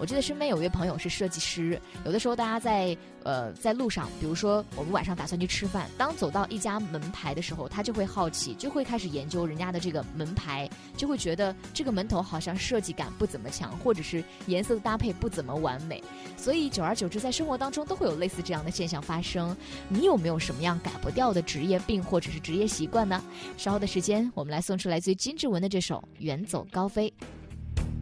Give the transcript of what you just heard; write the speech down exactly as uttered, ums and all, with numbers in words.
我记得身边有一位朋友是设计师，有的时候大家在呃在路上，比如说我们晚上打算去吃饭，当走到一家门牌的时候，他就会好奇，就会开始研究人家的这个门牌，就会觉得这个门头好像设计感不怎么强，或者是颜色的搭配不怎么完美，所以久而久之在生活当中都会有类似这样的现象发生。你有没有什么样改不掉的职业病或者是职业习惯呢？稍后的时间我们来送出来自于金志文的这首《远走高飞》。